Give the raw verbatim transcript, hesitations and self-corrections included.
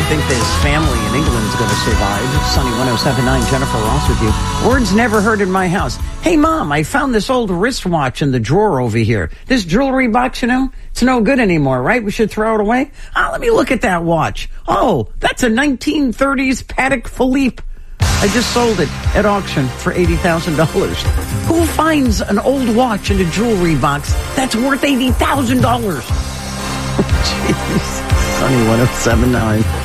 think this family in England is going to survive. Sunny one oh seven point nine, Jennifer Ross with you. Words never heard in my house. Hey, Mom, I found this old wristwatch in the drawer over here. This jewelry box, you know, it's no good anymore, right? We should throw it away. Ah, let me look at that watch. Oh, that's a nineteen thirties Patek Philippe. I just sold it at auction for eighty thousand dollars. Who finds an old watch in a jewelry box that's worth eighty thousand dollars? Jeez. Sunny one oh seven point nine.